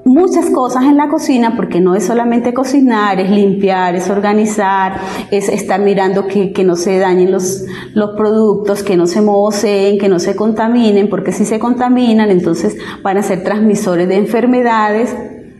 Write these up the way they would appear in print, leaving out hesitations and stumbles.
muchas cosas en la cocina, porque no es solamente cocinar, es limpiar, es organizar, es estar mirando que no se dañen los productos, que no se mojoseen, que no se contaminen, porque si se contaminan entonces van a ser transmisores de enfermedades,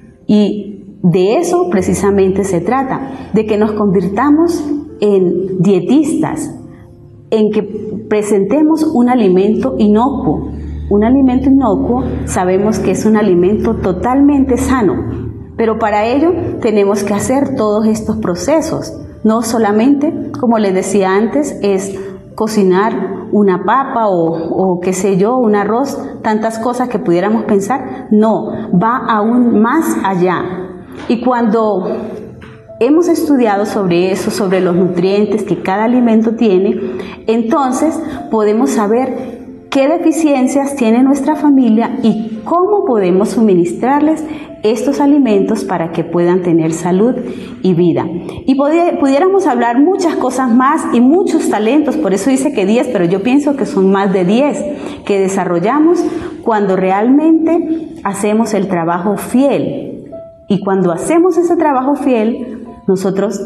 y de eso precisamente se trata, de que nos convirtamos en dietistas, en que presentemos un alimento inocuo. Un alimento inocuo sabemos que es un alimento totalmente sano, pero para ello tenemos que hacer todos estos procesos. No solamente, como les decía antes, es cocinar una papa o qué sé yo, un arroz, tantas cosas que pudiéramos pensar. No, va aún más allá. Y cuando hemos estudiado sobre eso, sobre los nutrientes que cada alimento tiene, entonces podemos saber qué deficiencias tiene nuestra familia y cómo podemos suministrarles estos alimentos para que puedan tener salud y vida. Y pudiéramos hablar muchas cosas más y muchos talentos, por eso dice que 10, pero yo pienso que son más de 10 que desarrollamos cuando realmente hacemos el trabajo fiel. Y cuando hacemos ese trabajo fiel, nosotras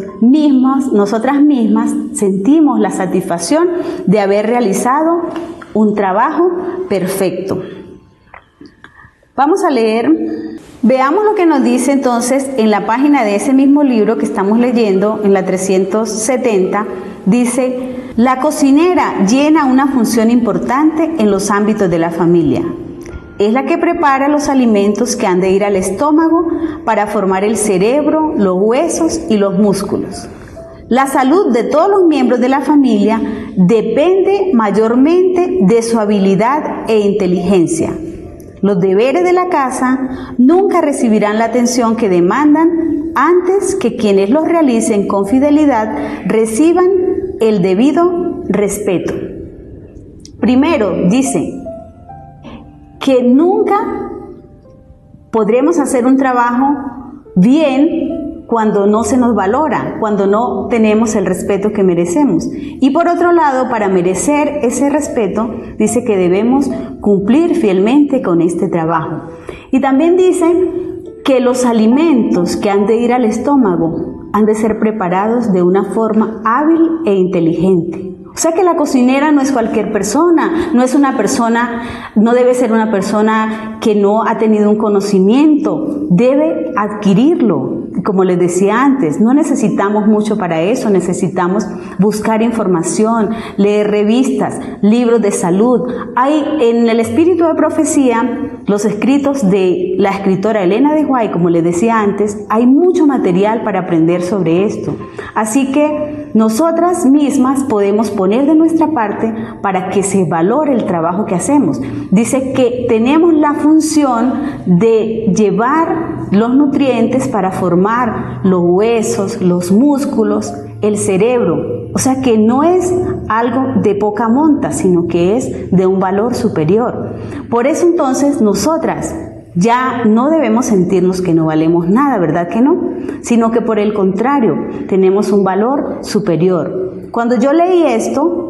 mismas sentimos la satisfacción de haber realizado un trabajo perfecto. Vamos a leer, veamos lo que nos dice entonces en la página de ese mismo libro que estamos leyendo, en la 370, dice: la cocinera llena una función importante en los ámbitos de la familia. Es la que prepara los alimentos que han de ir al estómago para formar el cerebro, los huesos y los músculos. La salud de todos los miembros de la familia depende mayormente de su habilidad e inteligencia. Los deberes de la casa nunca recibirán la atención que demandan antes que quienes los realicen con fidelidad reciban el debido respeto. Primero, dice que nunca podremos hacer un trabajo bien cuando no se nos valora, cuando no tenemos el respeto que merecemos. Y por otro lado, para merecer ese respeto, dice que debemos cumplir fielmente con este trabajo. Y también dice que los alimentos que han de ir al estómago han de ser preparados de una forma hábil e inteligente. O sea que la cocinera no es cualquier persona, no debe ser una persona que no ha tenido un conocimiento, debe adquirirlo. Como les decía antes, no necesitamos mucho para eso, necesitamos buscar información, leer revistas, libros de salud. Hay en el Espíritu de Profecía, los escritos de la escritora Elena de White, como les decía antes, hay mucho material para aprender sobre esto. Así que nosotras mismas podemos poner de nuestra parte para que se valore el trabajo que hacemos. Dice que tenemos la función de llevar los nutrientes para formar los huesos, los músculos, el cerebro. O sea que no es algo de poca monta, sino que es de un valor superior. Por eso entonces nosotras ya no debemos sentirnos que no valemos nada, ¿verdad que no? Sino que por el contrario, tenemos un valor superior. Cuando yo leí esto,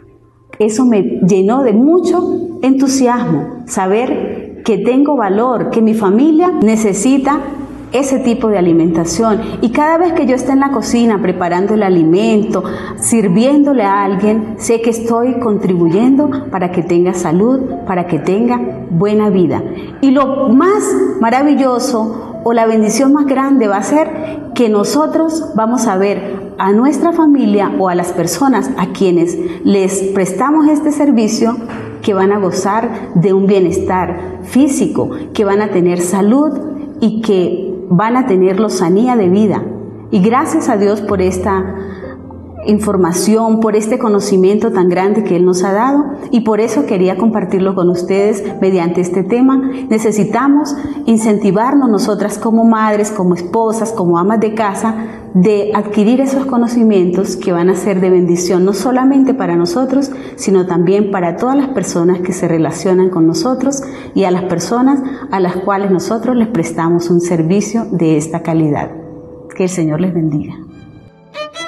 eso me llenó de mucho entusiasmo, saber que tengo valor, que mi familia necesita ese tipo de alimentación. Y cada vez que yo esté en la cocina preparando el alimento, sirviéndole a alguien, sé que estoy contribuyendo para que tenga salud, para que tenga buena vida. Y lo más maravilloso o la bendición más grande va a ser que nosotros vamos a ver a nuestra familia o a las personas a quienes les prestamos este servicio, que van a gozar de un bienestar físico, que van a tener salud y que van a tener lozanía de vida. Y gracias a Dios por esta información, por este conocimiento tan grande que Él nos ha dado, y por eso quería compartirlo con ustedes mediante este tema. Necesitamos incentivarnos nosotras como madres, como esposas, como amas de casa, de adquirir esos conocimientos que van a ser de bendición no solamente para nosotros, sino también para todas las personas que se relacionan con nosotros y a las personas a las cuales nosotros les prestamos un servicio de esta calidad. Que el Señor les bendiga.